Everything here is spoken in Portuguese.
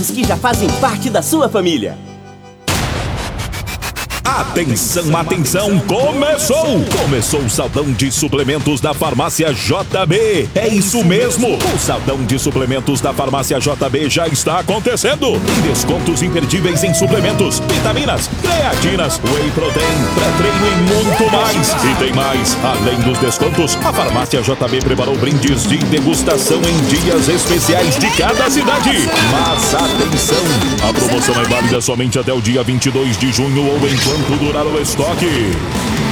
suplementos que já fazem parte da sua família. Atenção, atenção, começou! Começou o saldão de suplementos da Farmácia JB. É isso mesmo! O saldão de suplementos da Farmácia JB já está acontecendo. Tem descontos imperdíveis em suplementos, vitaminas, creatinas, whey protein, pré-treino e muito mais. E tem mais! Além dos descontos, a Farmácia JB preparou brindes de degustação em dias especiais de cada cidade. Mas atenção! A promoção é válida somente até o dia 22 de junho ou enquanto durar o estoque.